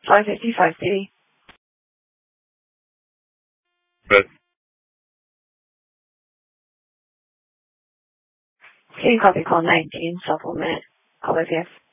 555B. Good. Can you copy call 19 supplement? Call back here.